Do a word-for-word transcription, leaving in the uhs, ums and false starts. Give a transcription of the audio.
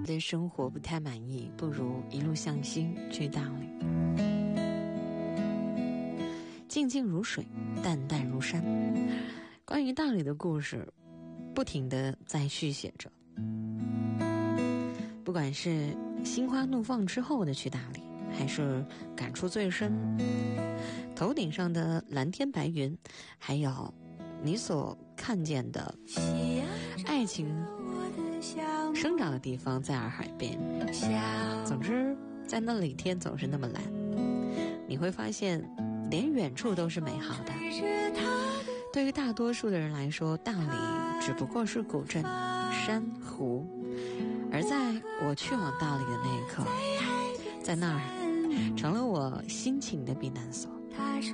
对生活不太满意，不如一路向西去大理。静静如水，淡淡如山。关于大理的故事不停地在续写着，不管是心花怒放之后的去大理，还是感触最深，头顶上的蓝天白云，还有你所看见的爱情生长的地方在洱海边。总之在那里天总是那么蓝，你会发现连远处都是美好的。对于大多数的人来说，大理只不过是古镇、珊瑚，而在我去往大理的那一刻，在那儿成了我心情的避难所。